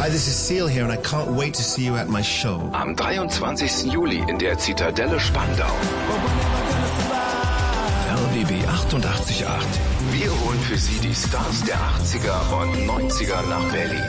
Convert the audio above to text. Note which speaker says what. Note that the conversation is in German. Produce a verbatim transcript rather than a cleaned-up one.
Speaker 1: Hi, this is Seal here and I can't wait to see you at my show.
Speaker 2: Am dreiundzwanzigsten Juli in der Zitadelle Spandau. R B B achtundachtzig Komma acht. Wir holen für Sie die Stars der achtziger und neunziger nach Berlin.